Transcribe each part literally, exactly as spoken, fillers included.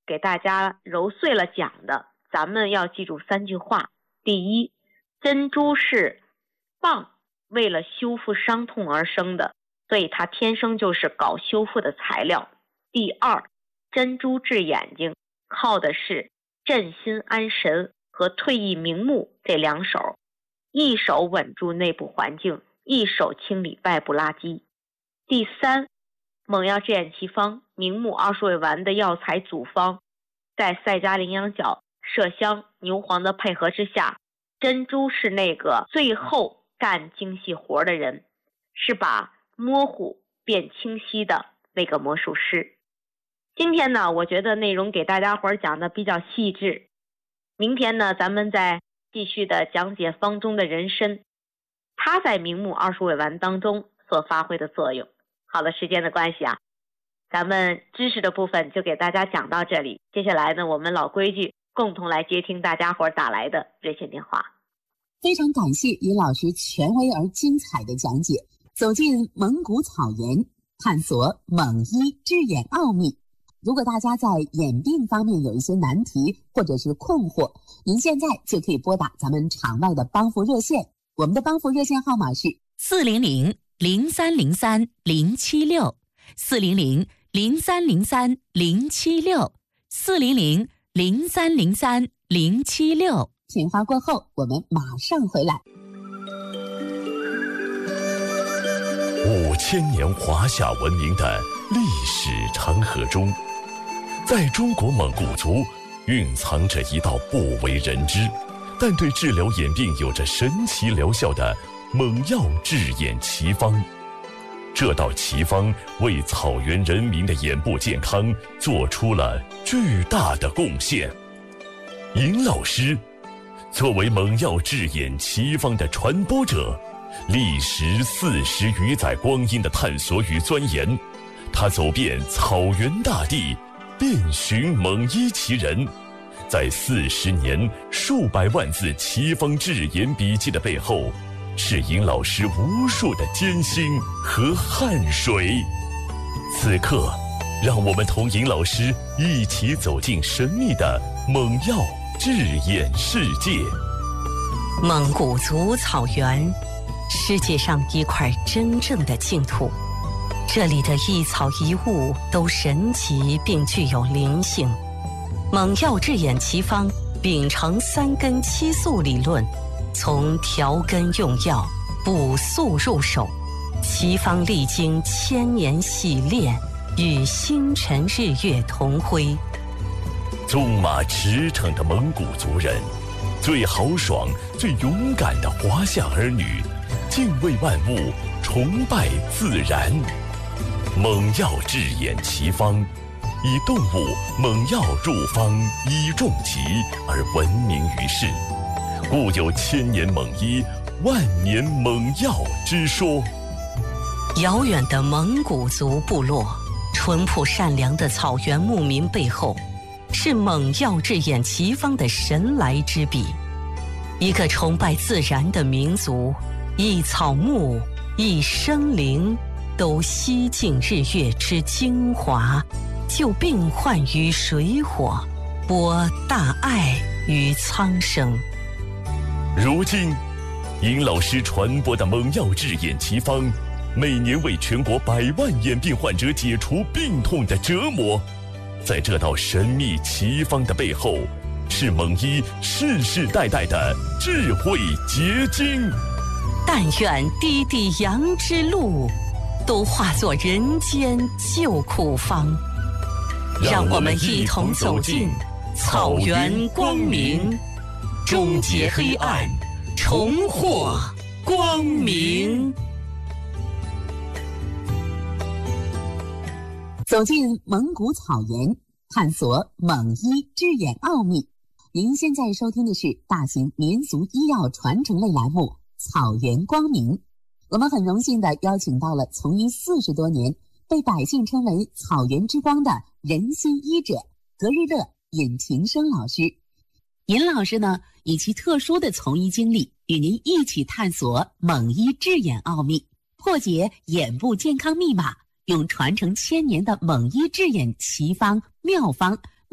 给大家揉碎了讲的，咱们要记住三句话。第一，珍珠是蚌为了修复伤痛而生的，所以它天生就是搞修复的材料。第二，珍珠治眼睛靠的是镇心安神和退翳明目这两手，一手稳住内部环境，一手清理外部垃圾。第三，猛药治眼奇方明目二十味丸的药材组方，在赛加羚羊角、麝香、牛黄的配合之下，珍珠是那个最后干精细活的人，是把模糊变清晰的那个魔术师。今天呢，我觉得内容给大家伙儿讲的比较细致，明天呢，咱们再继续的讲解方中的人参，它在明目二十味丸当中所发挥的作用。好了，时间的关系啊，咱们知识的部分就给大家讲到这里。接下来呢，我们老规矩，共同来接听大家伙打来的热线电话。 非常感谢尹老师权威而精彩的讲解，走进蒙古草原，探索蒙医治眼奥秘。如果大家在眼病方面有一些难题或者是困惑，您现在就可以拨打咱们场外的帮扶热线，我们的帮扶热线号码是四零零零三零三零七六，四零零零三零三零七六，四零零零三零三零七六。 片花过后，我们马上回来。 五千年华夏文明的历史长河中，在中国蒙古族蕴藏着一道不为人知，但对治疗眼病有着神奇疗效的蒙药治眼奇方。这道奇方为草原人民的眼部健康做出了巨大的贡献。尹老师作为蒙药治眼奇方的传播者，历时四十余载光阴的探索与钻研，他走遍草原大地，遍寻蒙医奇人，在四十年数百万字奇方治眼笔记的背后，是尹老师无数的艰辛和汗水。此刻，让我们同尹老师一起走进神秘的蒙药治眼世界。 蒙古族草原，世界上一块真正的净土，这里的一草一物都神奇并具有灵性。蒙药治眼奇方秉承三根七素理论，从调根用药、补素入手，奇方历经千年洗炼，与星辰日月同辉。 纵马驰骋的蒙古族人，最豪爽、最勇敢的华夏儿女，敬畏万物，崇拜自然。蒙药治眼奇方，以动物蒙药入方以重疾而闻名于世，故有千年蒙医，万年蒙药之说。 遥远的蒙古族部落，淳朴善良的草原牧民背后，是蒙药治眼奇方的神来之笔。一个崇拜自然的民族，一草木，一生灵，都吸尽日月之精华，救病患于水火，播大爱于苍生。 如今，尹老师传播的蒙药治眼奇方，每年为全国百万眼病患者解除病痛的折磨。在这道神秘奇方的背后，是蒙医世世代代的智慧结晶。 但愿滴滴羊之路，都化作人间救苦方。让我们一同走进草原光明，终结黑暗，重获光明。 走进蒙古草原，探索蒙医治眼奥秘。您现在收听的是大型民俗医药传承类栏目《草原光明》。我们很荣幸地邀请到了从医四十多年，被百姓称为草原之光的人心医者格日乐尹廷生老师。尹老师呢，以其特殊的从医经历，与您一起探索蒙医治眼奥秘，破解眼部健康密码，用传承千年的蒙医治眼奇方妙方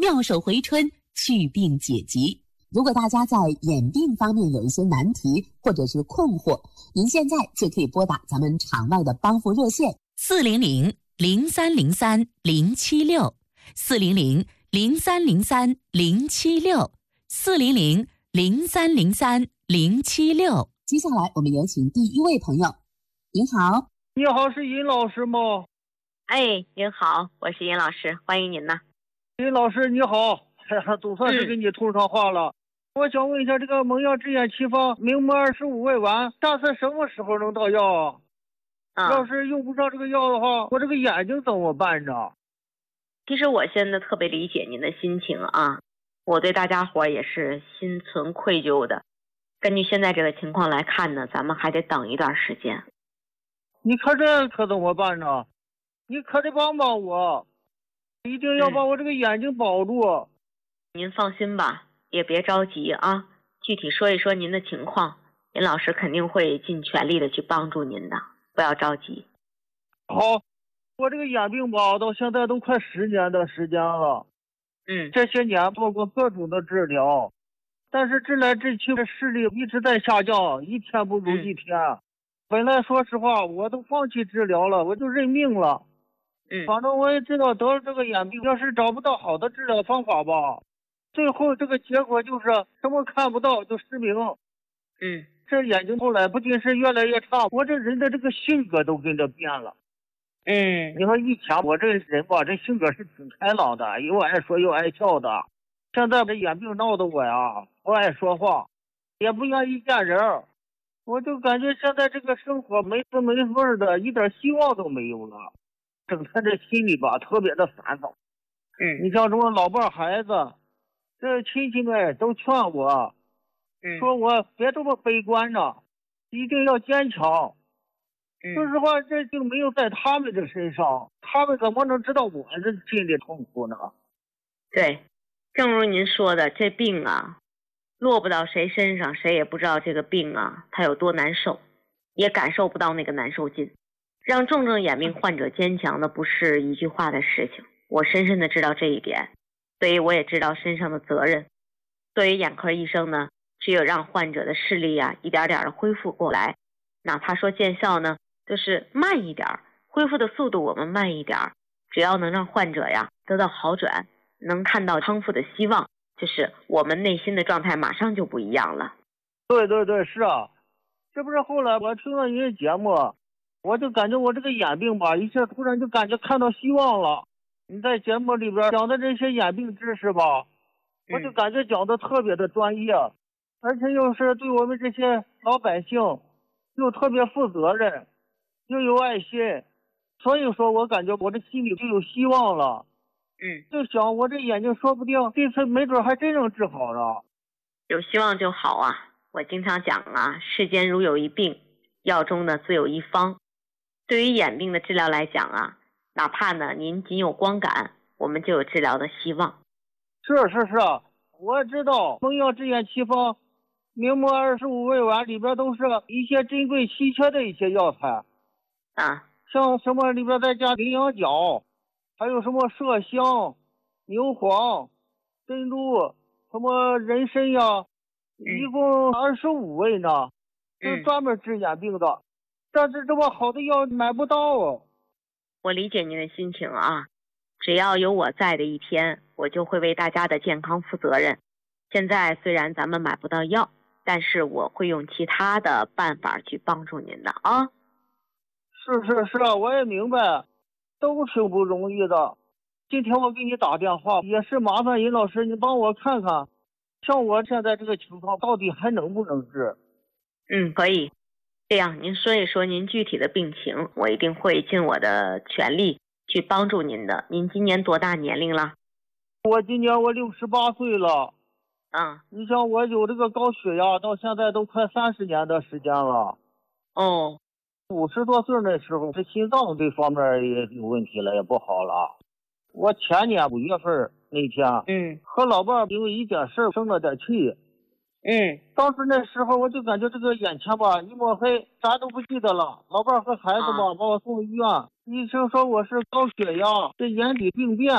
妙手回春，祛病解疾。如果大家在眼病方面有一些难题或者是困惑，您现在就可以拨打咱们场外的帮扶热线四零零零三零三零七六四零零零三零三零七六四零零零三零三零七六。 接下来我们有请第一位朋友。您好。 你好，是尹老师吗？ 哎，您好，我是尹老师，欢迎您呢。 尹老师你好，总算是跟你通上话了。嗯、我想问一下，这个蒙药制眼奇方明末二十五味丸，大概什么时候能到药啊？啊要是用不上这个药的话，我这个眼睛怎么办呢？ 其实我现在特别理解您的心情啊，我对大家伙也是心存愧疚的。根据现在这个情况来看呢，咱们还得等一段时间。 你可这可怎么办呢？你可得帮帮我，一定要把我这个眼睛保住。 嗯、您放心吧，也别着急啊，具体说一说您的情况，尹老师肯定会尽全力的去帮助您的，不要着急。 好，我这个眼病吧，到现在都快十年的时间了。 嗯， 这些年做过各种的治疗，但是治来治去的视力一直在下降，一天不如一天。嗯、本来说实话，我都放弃治疗了，我就认命了。 嗯， 反正我也知道得了这个眼病，要是找不到好的治疗方法吧，最后这个结果就是什么看不到就失明。 嗯， 这眼睛后来不仅是越来越差，我这人的这个性格都跟着变了。 嗯， 你说以前我这人吧，这性格是挺开朗的，又爱说又爱笑的。现在这眼病闹得我呀，不爱说话，也不愿意见人，我就感觉现在这个生活没滋没味的，一点希望都没有了。整天这心里吧特别的烦躁。 嗯， 你像这么老伴孩子，这亲戚们都劝我， 嗯， 说我别这么悲观呢，一定要坚强。 嗯、 说实话，这就没有在他们的身上，他们怎么能知道我的心里痛苦呢？ 对，正如您说的，这病啊，落不到谁身上，谁也不知道这个病啊，它有多难受，也感受不到那个难受劲。让重症眼病患者坚强的不是一句话的事情，我深深的知道这一点，所以我也知道身上的责任。作为眼科医生呢，只有让患者的视力啊一点点的恢复过来，哪怕说见效呢，就是慢一点，恢复的速度我们慢一点，只要能让患者呀得到好转，能看到康复的希望，就是我们内心的状态马上就不一样了。 对对对，是啊，这不是后来我听了您的节目，我就感觉我这个眼病吧，一下突然就感觉看到希望了。你在节目里边讲的这些眼病知识吧，我就感觉讲的特别的专业，嗯、而且又是对我们这些老百姓又特别负责任，又有爱心，所以说我感觉我这心里就有希望了。 嗯， 就想我这眼睛说不定这次没准还真能治好了。 有希望就好啊！我经常讲啊，世间如有一病，药中呢自有一方。对于眼病的治疗来讲啊，哪怕呢您仅有光感，我们就有治疗的希望。 是是是，我知道蒙药制眼奇方明末二十五味丸里边都是一些珍贵稀缺的一些药材啊， 像什么里边再加羚羊角，还有什么麝香、牛黄、珍珠、什么人参呀， 嗯、 一共二十五味呢，是专门治眼病的。嗯、但是这么好的药买不到哦。 我理解您的心情啊，只要有我在的一天，我就会为大家的健康负责任。现在虽然咱们买不到药，但是我会用其他的办法去帮助您的啊。 是是是，我也明白，都挺不容易的。今天我给你打电话，也是麻烦尹老师你帮我看看，像我现在这个情况到底还能不能治？ 嗯，可以。这样您说一说您具体的病情，我一定会尽我的全力去帮助您的。您今年多大年龄了？ 我今年我六十八岁了。 嗯， 你像我有这个高血压，到现在都快三十年的时间了。 哦， 五十多岁那时候，这心脏这方面也有问题了，也不好了。我前年五月份那天， 嗯， 和老伴因为一件事生了点气。 嗯， 当时那时候我就感觉这个眼前吧一抹黑，啥都不记得了。老伴和孩子吧、啊、把我送医院，医生说我是高血压，这眼底病变，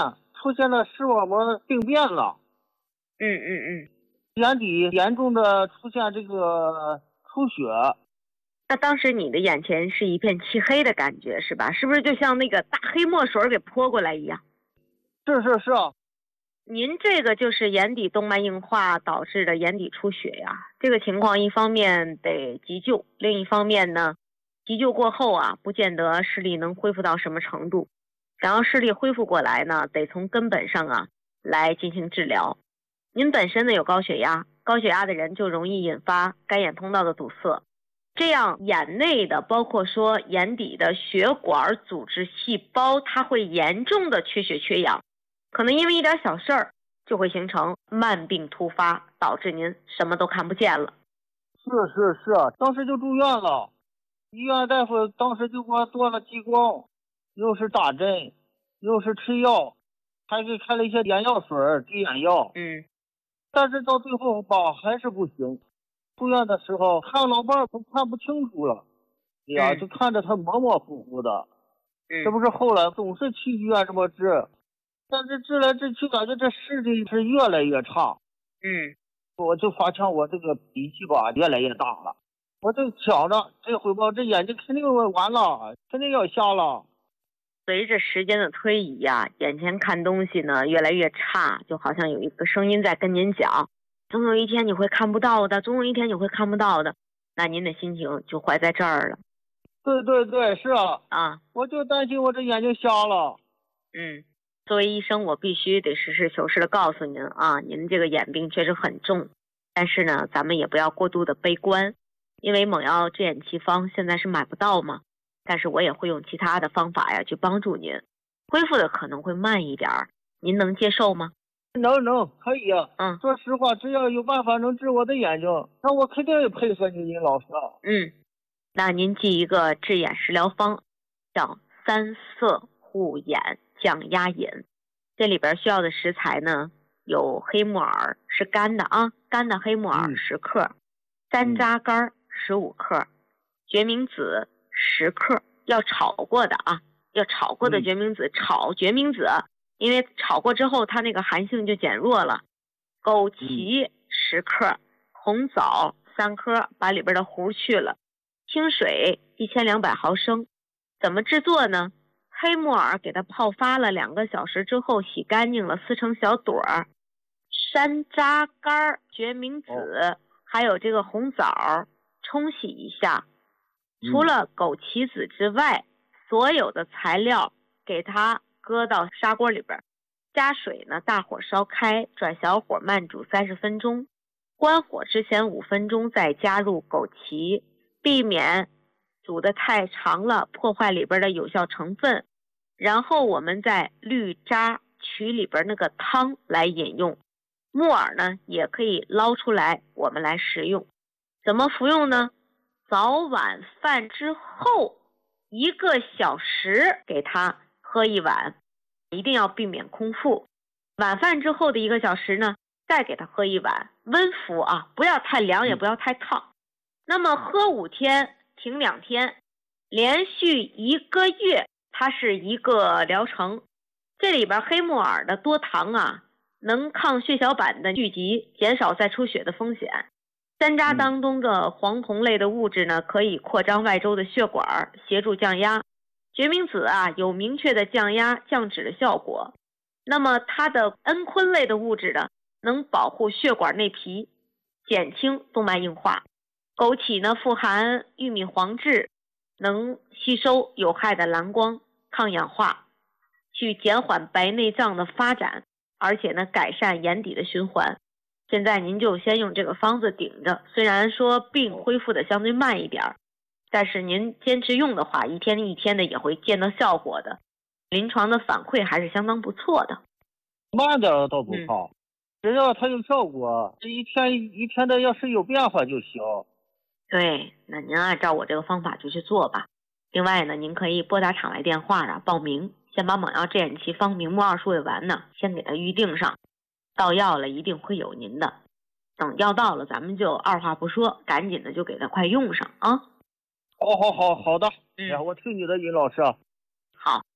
出现了视网膜病变了。 嗯嗯嗯。 眼底严重的出现这个出血。 那当时你的眼前是一片漆黑的感觉是吧？是不是就像那个大黑墨水给泼过来一样？ 是是是。 您这个就是眼底动脉硬化导致的眼底出血呀。这个情况一方面得急救，另一方面呢，急救过后啊，不见得视力能恢复到什么程度。想要视力恢复过来呢，得从根本上啊来进行治疗。您本身呢有高血压，高血压的人就容易引发干眼通道的堵塞，这样眼内的包括说眼底的血管组织细胞，它会严重的缺血缺氧，可能因为一点小事儿就会形成慢病突发，导致您什么都看不见了。 是是是，当时就住院了，医院大夫当时就给我做了激光，又是打针，又是吃药，还给开了一些眼药水、滴眼药。 嗯。 但是到最后吧，还是不行。住院的时候看老伴儿都看不清楚了，哎呀， 嗯、 就看着他模模糊糊的。 嗯。 这不是后来总是去医院这么治，但是治来治去，感觉这视力是越来越差。 嗯。 我就发现我这个脾气吧越来越大了，我就想着这回吧，这眼睛肯定完了，肯定要瞎了。 随着时间的推移呀、啊，眼前看东西呢越来越差，就好像有一个声音在跟您讲，总有一天你会看不到的，总有一天你会看不到的，那您的心情就坏在这儿了。 对对对，是啊。 啊， 我就担心我这眼睛瞎了。 嗯，作为医生，我必须得实事求是的告诉您啊，您这个眼病确实很重，但是呢，咱们也不要过度的悲观，因为猛药治眼奇方现在是买不到嘛。但是我也会用其他的方法呀去帮助您，恢复的可能会慢一点儿，您能接受吗？ 能能可以啊。 嗯， 说实话，只要有办法能治我的眼睛，那我肯定也配合你，尹老师。 嗯，那您记一个治眼食疗方，叫三色护眼降压饮。这里边需要的食材呢，有黑木耳是干的啊，干的黑木耳十克，嗯、山楂干十五克，决明子十克，要炒过的啊，要炒过的决明子，嗯、炒决明子，因为炒过之后它那个寒性就减弱了。枸杞十克，红枣三颗，把里边的核去了。清水一千两百毫升。怎么制作呢？黑木耳给它泡发了两个小时之后洗干净了，撕成小朵儿。山楂干、决明子、哦、还有这个红枣冲洗一下。除了枸杞子之外，所有的材料给它搁到砂锅里边，加水呢，大火烧开，转小火慢煮三十分钟，关火之前五分钟再加入枸杞，避免煮得太长了，破坏里边的有效成分。然后我们再滤渣取里边那个汤来饮用。木耳呢也可以捞出来，我们来食用。怎么服用呢？早晚饭之后一个小时给它喝一碗，一定要避免空腹。晚饭之后的一个小时呢，再给它喝一碗，温服啊，不要太凉也不要太烫。那么喝五天停两天，连续一个月，它是一个疗程。这里边黑木耳的多糖啊，能抗血小板的聚集，减少再出血的风险。山楂当中的黄酮类的物质呢，可以扩张外周的血管，协助降压。决明子啊，有明确的降压降脂的效果。那么它的蒽醌类的物质呢，能保护血管内皮，减轻动脉硬化。枸杞呢，富含玉米黄质，能吸收有害的蓝光，抗氧化，去减缓白内障的发展，而且呢，改善眼底的循环。现在您就先用这个方子顶着，虽然说病恢复的相对慢一点，但是您坚持用的话，一天一天的也会见到效果的。临床的反馈还是相当不错的。 慢点倒不好，嗯、只要它有效果，这一天一天的要是有变化就行。 对，那您按照我这个方法就去做吧。另外呢，您可以拨打厂来电话啊报名，先把猛药治眼奇方明目二数位丸呢先给它预定上。到药了一定会有您的，等药到了咱们就二话不说，赶紧的就给它快用上啊！ 好好好好的， 嗯， 哎，我听你的，尹老师。 好，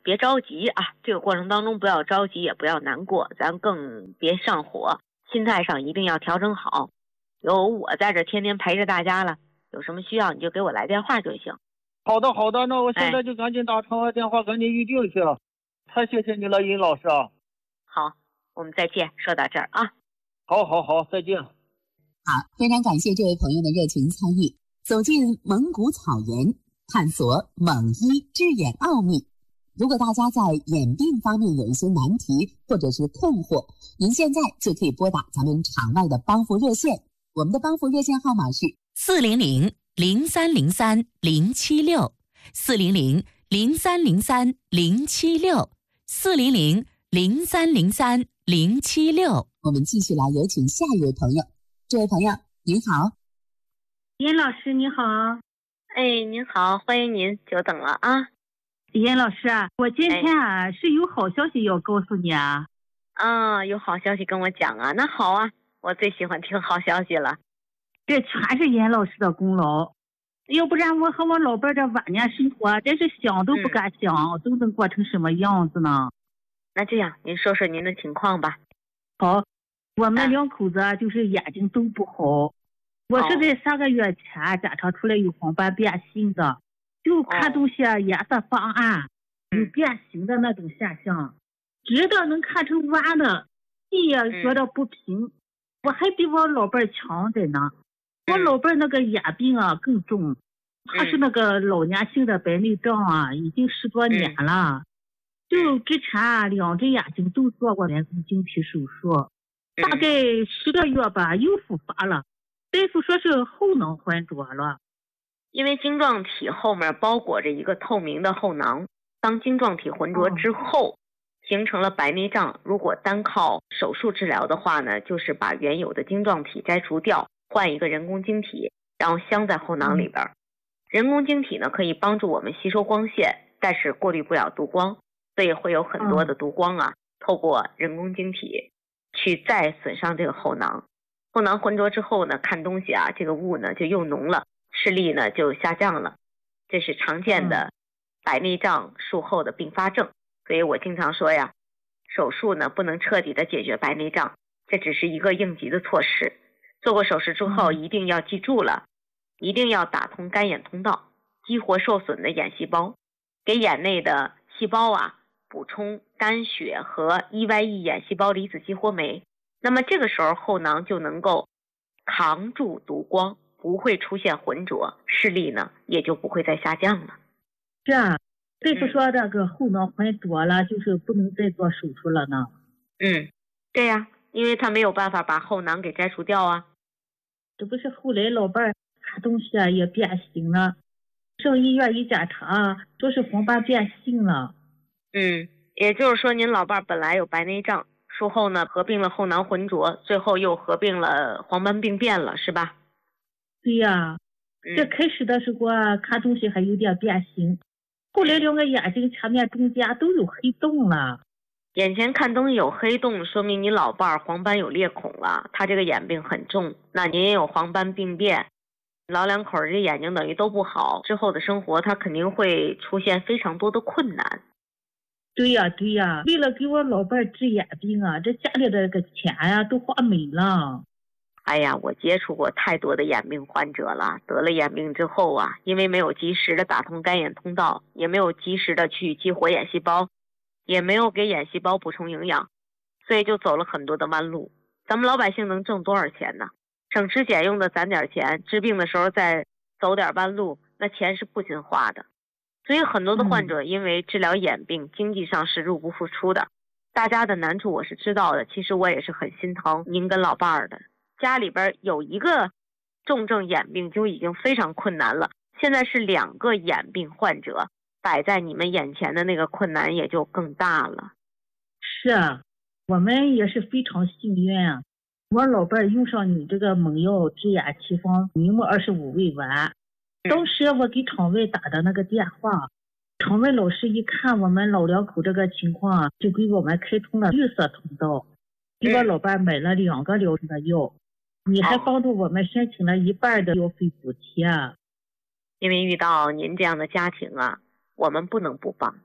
别着急啊，这个过程当中不要着急，也不要难过，咱更别上火，心态上一定要调整好。有我在这天天陪着大家了，有什么需要你就给我来电话就行。 好的好的，那我现在就赶紧打长话电话，赶紧预定去了。太谢谢你了，尹老师啊。 好，我们再见，说到这儿啊。 好好好，再见。 好，非常感谢这位朋友的热情参与，走进蒙古草原，探索蒙医之眼奥秘。如果大家在眼病方面有一些难题或者是困惑，您现在就可以拨打咱们场外的帮扶热线，我们的帮扶热线号码是四零零零三零三零七六，四零零零三零三零七六，四零零零三零三零七六。 我们继续来有请下一位朋友。这位朋友您好。 尹老师你好。 哎，您好，欢迎您，久等了啊。 尹老师啊，我今天啊、哎、是有好消息要告诉你啊。 啊，有好消息跟我讲啊，那好啊，我最喜欢听好消息了。 这全是尹老师的功劳，要不然我和我老伴这晚年生活真是想都不敢想、嗯、都能过成什么样子呢。 那这样您说说您的情况吧。 好，我们两口子就是眼睛都不好、哦、我是在三个月前检查出来有黄斑变性的，就看东西颜色发暗、哦、有变形的那种现象，直的能看成弯的，地也觉得不平、嗯、我还比我老伴强着呢。我老伴那个眼病啊更重，他是那个老年性的白内障啊，已经十多年了。就之前啊，两只眼睛都做过人工晶体手术，大概十个月吧，又复发了。大夫说是后囊浑浊了。 因为晶状体后面包裹着一个透明的后囊，当晶状体浑浊之后、哦、形成了白内障，如果单靠手术治疗的话呢，就是把原有的晶状体摘除掉，换一个人工晶体，然后镶在后囊里边、嗯、人工晶体呢可以帮助我们吸收光线，但是过滤不了度光，所以会有很多的毒光啊、嗯、透过人工晶体去再损伤这个后囊。后囊浑浊之后呢，看东西啊这个雾呢就又浓了，视力呢就下降了，这是常见的白内障术后的并发症。所以我经常说呀，手术呢不能彻底的解决白内障，这只是一个应急的措施。做过手术之后一定要记住了，一定要打通干眼通道，激活受损的眼细胞，给眼内的细胞啊补充肝血和 E Y E 眼细胞离子激活酶，那么这个时候后囊就能够扛住毒光，不会出现浑浊，视力呢也就不会再下降了。 是啊，大夫说这个后囊浑浊了、嗯、就是不能再做手术了呢。 嗯，对呀、啊，因为他没有办法把后囊给摘除掉啊。 这不是后来老伴看东西啊也变形了，上医院一检查说是黄斑变性了。 嗯，也就是说您老伴本来有白内障，术后呢合并了后囊浑浊，最后又合并了黄斑病变了，是吧？ 对呀、啊嗯、这开始的时候啊看东西还有点变形，后来两个眼睛前面中间都有黑洞了。 眼前看东西有黑洞，说明你老伴黄斑有裂孔了，他这个眼病很重，那您也有黄斑病变，老两口这眼睛等于都不好，之后的生活他肯定会出现非常多的困难。 对呀、啊、对呀、啊，为了给我老伴治眼病啊，这家里的个钱呀、啊、都花没了。 哎呀，我接触过太多的眼病患者了，得了眼病之后啊，因为没有及时的打通干眼通道，也没有及时的去激活眼细胞，也没有给眼细胞补充营养，所以就走了很多的弯路。咱们老百姓能挣多少钱呢？省吃俭用的攒点钱，治病的时候再走点弯路，那钱是不禁花的。所以很多的患者因为治疗眼病、嗯、经济上是入不敷出的，大家的难处我是知道的，其实我也是很心疼您跟老伴儿的。家里边有一个重症眼病就已经非常困难了，现在是两个眼病患者摆在你们眼前的那个困难也就更大了。 是啊，我们也是非常幸运啊，我老伴用上你这个猛药治眼奇方明目二十五味丸，当时我给场外打的那个电话，场外老师一看我们老两口这个情况，就给我们开通了绿色通道，给我老伴买了两个疗程的药，你还帮助我们申请了一半的药费补贴。 因为遇到您这样的家庭啊，我们不能不帮，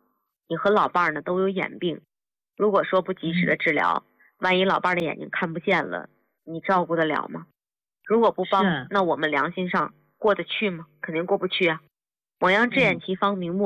你和老伴儿呢都有眼病，如果说不及时的治疗，万一老伴儿的眼睛看不见了，你照顾得了吗？如果不帮，那我们良心上过得去吗？肯定过不去啊。蒙阳治眼奇方明目